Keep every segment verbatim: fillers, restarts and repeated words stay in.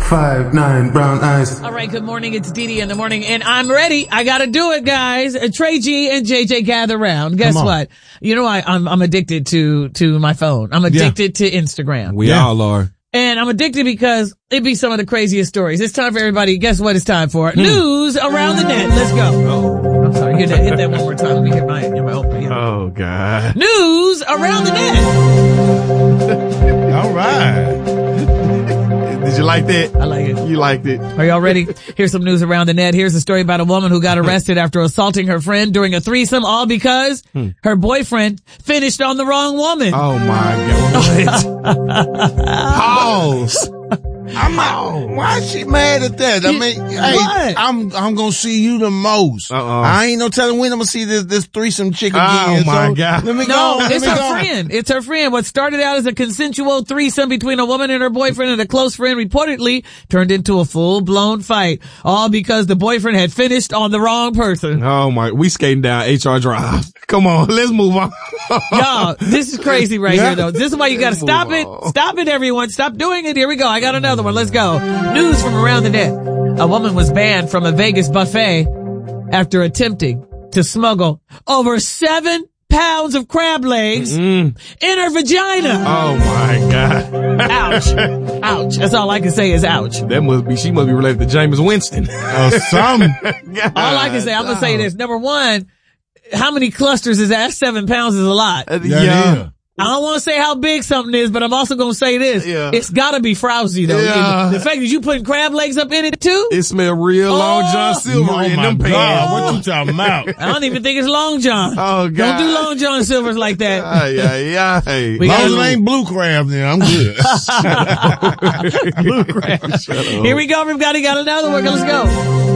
five, nine, brown eyes. All right, good morning. It's Dee Dee in the morning, and I'm ready. I gotta do it, guys. Uh, Trey G and J J gather round. Guess what? You know, I, I'm, I'm addicted to, to my phone. I'm addicted yeah. to Instagram. We yeah. all are. And I'm addicted because it be some of the craziest stories. It's time for everybody. Guess what it's time for? Hmm. News around the net. Let's go. Oh, I'm sorry. Hit that, hit that one more time. Let me hit my, hit my open. Yeah. Oh, God. News around the net. All right. Did you like that? I like it. You liked it. Are y'all ready? Here's some news around the net. Here's a story about a woman who got arrested after assaulting her friend during a threesome, all because hmm. her boyfriend finished on the wrong woman. Oh, my God. Pause. I'm not, why is she mad at that? I mean, hey, what? I'm, I'm gonna see you the most. Uh-uh. I ain't no telling when I'm gonna see this, this threesome chick again. Oh my so God. Let me no, go. Let it's me her go. friend. It's her friend. What started out as a consensual threesome between a woman and her boyfriend and a close friend reportedly turned into a full-blown fight. All because the boyfriend had finished on the wrong person. Oh my, we skating down H R Drive. Come on, let's move on. Y'all, this is crazy right Yeah. here though. This is why you gotta Let's stop move it. on. Stop it, everyone. Stop doing it. Here we go. I got another one. Let's go. News from around the net. A woman was banned from a Vegas buffet after attempting to smuggle over seven pounds of crab legs Mm. in her vagina. Oh my God. Ouch. Ouch. That's all I can say is ouch. That must be, she must be related to Jameis Winston. Or something. All I can say, I'm gonna say this. Number one, how many clusters is that? That's seven pounds is a lot. Uh, Yeah, yeah. yeah. I don't want to say how big something is, but I'm also going to say this. Yeah. It's got to be frowsy, though. Yeah. The fact that you putting crab legs up in it, too? It smell real Long John Oh. Silver Oh in my them God, pants. what you talking about? I don't even think it's Long John. Oh, God. Don't do Long John Silvers like that. Ay, ay, ay. We As got long as a it ain't blue crab, then I'm good. blue crab. Here we go, everybody. Got another one. Let's go.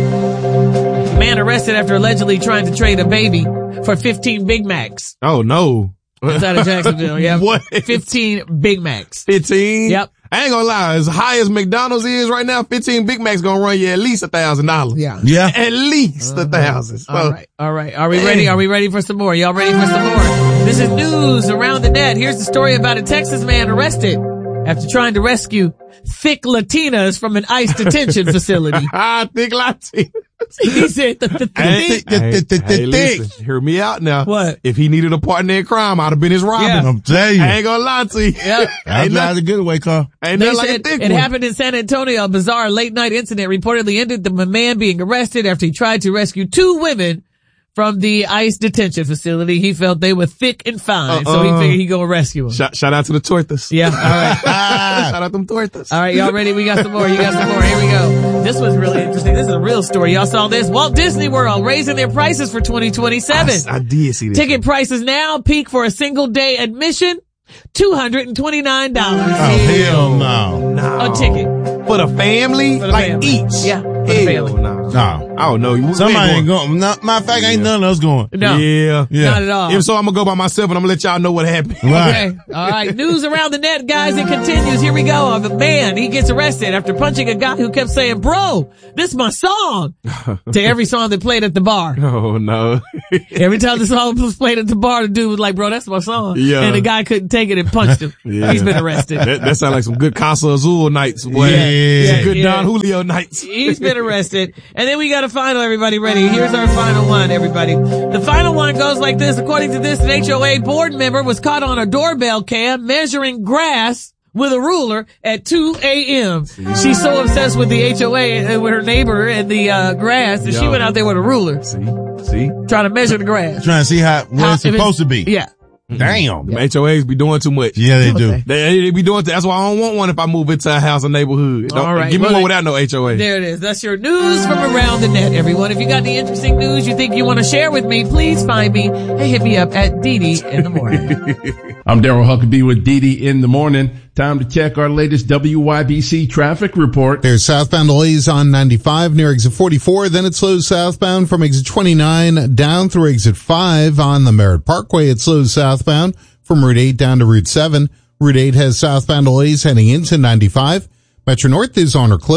Man arrested after allegedly trying to trade a baby for fifteen Big Macs. Oh, no. Inside of Jacksonville, yeah. What? fifteen Big Macs. fifteen? Yep. I ain't gonna lie. As high as McDonald's is right now, fifteen Big Macs gonna run you at least a thousand dollars. Yeah. Yeah. At least a thousand. So, All right. All right. Are we ready? Are we ready for some more? Y'all ready for some more? This is news around the net. Here's the story about a Texas man arrested after trying to rescue thick Latinas from an ICE detention facility. I think Latina. He said the, the, the Hey, thick. hey, the- the- hey, the listen, hear me out now. What? If he needed a partner in crime, I'd have been his Robin. Yeah. I'm telling you. I ain't gonna lie to you. Yep. I Ain't drive nothing, the good away car. ain't They nothing like a said thick it one. happened in San Antonio. A bizarre late night incident reportedly ended the man being arrested after he tried to rescue two women from the ICE detention facility. He felt they were thick and fine, so he Uh-uh. figured he'd go rescue them. Shout, shout out to the tortas. Yeah. All right. Shout out them tortas. All right, y'all ready? We got some more. You got some more. Here we go. This was really interesting. This is a real story. Y'all saw this. Walt Disney World raising their prices for twenty twenty-seven. I, I did see this. Ticket prices now peak for a single day admission, two hundred twenty-nine dollars. Oh, hell no. No. A ticket. For the family? For the like family. each? Yeah, for the Hell family. no. No. I don't know. You- Somebody we ain't going. No, matter of fact, ain't none of us going. No, Yeah. Yeah. not at all. If so, I'm gonna go by myself and I'm gonna let y'all know what happened. Right. Okay. All right. News around the net, guys. It continues. Here we go. A man, he gets arrested after punching a guy who kept saying, "Bro, this is my song," to every song that played at the bar. Oh no. Every time the song was played at the bar, the dude was like, "Bro, that's my song." Yeah. And the guy couldn't take it and punched him. Yeah. He's been arrested. That, that sounds like some good Casa Azul nights, boy. Yeah. Some good Yeah. Don Julio nights. He's been arrested. And then we got a final, everybody ready. Here's our final one, everybody. The final one goes like this. According to this, an H O A board member was caught on a doorbell cam measuring grass with a ruler at two a.m. She's so obsessed with the H O A and with her neighbor and the uh, grass that she Yo. went out there with a ruler See? See? trying to measure the grass. Trying to see how, where How- it's if supposed to be. Yeah. Damn. Them H O As be doing too much. Yeah, they do. Okay. They, they be doing, that's why I don't want one if I move into a house or neighborhood. Don't, All right. Give me Well, one without no H O A. There it is. That's your news from around the net, everyone. If you got any interesting news you think you want to share with me, please find me and hit me up at Dee Dee in the morning. I'm Daryl Huckabee with Dee Dee in the morning. Time to check our latest W Y B C traffic report. There's southbound delays on ninety-five near exit forty-four. Then it slows southbound from exit twenty-nine down through exit five on the Merritt Parkway. It slows southbound from Route eight down to Route seven. Route eight has southbound delays heading into ninety-five. Metro North is on or close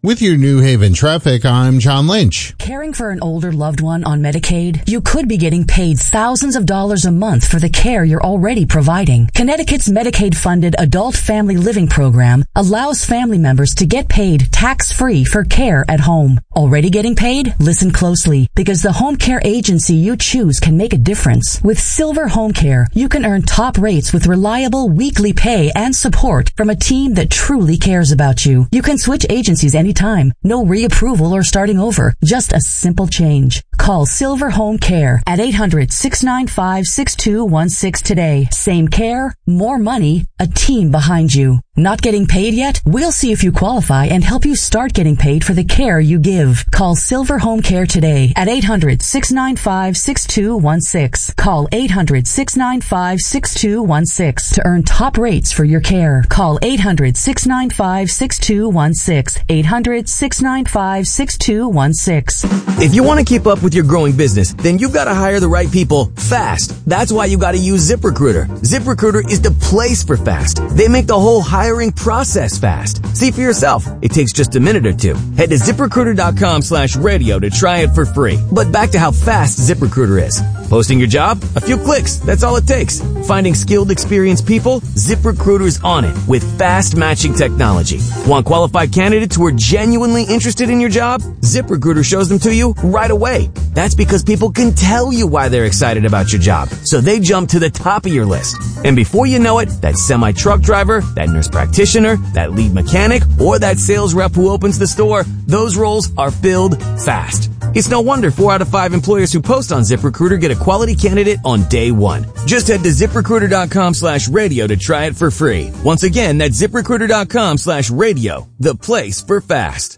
With your New Haven traffic, I'm John Lynch. Caring for an older loved one on Medicaid? You could be getting paid thousands of dollars a month for the care you're already providing. Connecticut's Medicaid-funded Adult Family Living Program allows family members to get paid tax-free for care at home. Already getting paid? Listen closely, because the home care agency you choose can make a difference. With Silver Home Care, you can earn top rates with reliable weekly pay and support from a team that truly cares about you. You can switch agencies anytime. Time. No reapproval or starting over. Just a simple change. Call Silver Home Care at eight hundred, six nine five, six two one six today. Same care, more money, a team behind you. Not getting paid yet? We'll see if you qualify and help you start getting paid for the care you give. Call Silver Home Care today at eight hundred, six nine five, six two one six. Call eight hundred, six nine five, six two one six to earn top rates for your care. Call eight hundred, six nine five, six two one six. eight hundred, six nine five, six two one six. If you want to keep up with your growing business, then you've got to hire the right people fast. That's why you got to use ZipRecruiter. ZipRecruiter is the place for fast. They make the whole hiring process fast. See for yourself. It takes just a minute or two. Head to ZipRecruiter.com slash radio to try it for free. But back to how fast ZipRecruiter is. Posting your job? A few clicks. That's all it takes. Finding skilled, experienced people? ZipRecruiter's on it with fast matching technology. Want qualified candidates who are genuinely interested in your job? ZipRecruiter shows them to you right away. That's because people can tell you why they're excited about your job, so they jump to the top of your list. And before you know it, that semi-truck driver, that nurse practitioner, that lead mechanic, or that sales rep who opens the store, those roles are filled fast. It's no wonder four out of five employers who post on ZipRecruiter get a quality candidate on day one. Just head to ZipRecruiter.com slash radio to try it for free. Once again, that's ZipRecruiter.com slash radio, the place for fast.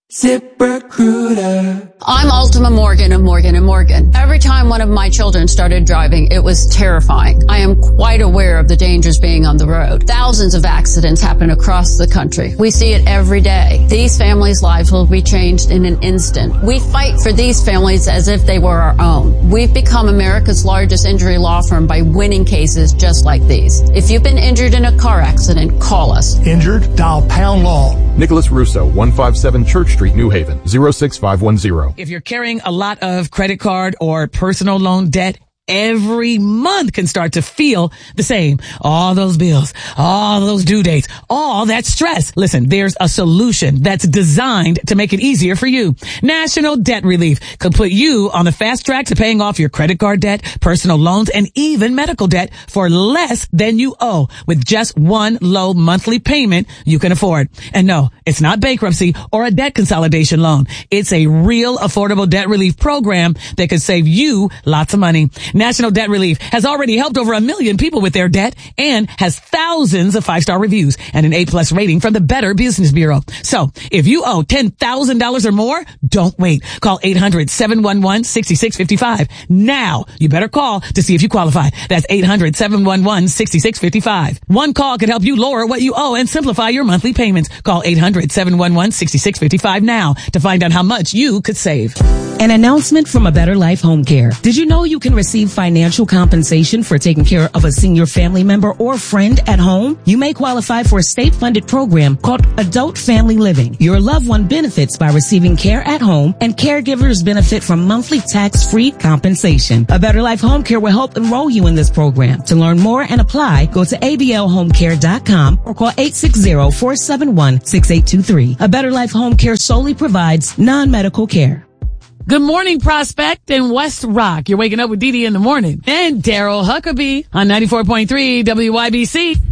ZipRecruiter. I'm Ultima Morgan of Morgan and Morgan. Every time one of my children started driving, it was terrifying. I am quite aware of the dangers being on the road. Thousands of accidents happen across the country. We see it every day. These families' lives will be changed in an instant. We fight for these families as if they were our own. We've become America's largest injury law firm by winning cases just like these. If you've been injured in a car accident, call us. Injured? Dial pound law. Nicholas Russo, one fifty-seven Church Street, New Haven, zero six five one zero. If you're carrying a lot of credit card or personal loan debt, every month can start to feel the same. All those bills, all those due dates, all that stress. Listen, there's a solution that's designed to make it easier for you. National Debt Relief could put you on the fast track to paying off your credit card debt, personal loans, and even medical debt for less than you owe with just one low monthly payment you can afford. And no, it's not bankruptcy or a debt consolidation loan. It's a real affordable debt relief program that could save you lots of money. National Debt Relief has already helped over a million people with their debt and has thousands of five-star reviews and an A-plus rating from the Better Business Bureau. So if you owe ten thousand dollars or more, don't wait. Call eight hundred, seven one one, six six five five. Now, you better call to see if you qualify. That's eight hundred, seven one one, six six five five. One call could help you lower what you owe and simplify your monthly payments. Call eight hundred, seven one one, six six five five now to find out how much you could save. An announcement from A Better Life Home Care. Did you know you can receive financial compensation for taking care of a senior family member or friend at home? You may qualify for a state-funded program called Adult Family Living. Your loved one benefits by receiving care at home, and caregivers benefit from monthly tax-free compensation. A Better Life Home Care will help enroll you in this program. To learn more and apply, go to A B L home care dot com or call eight six zero, four seven one, six eight two three. A Better Life Home Care solely provides non-medical care. Good morning, Prospect and West Rock. You're waking up with Dee Dee in the morning. And Daryl Huckabee on ninety-four point three W Y B C.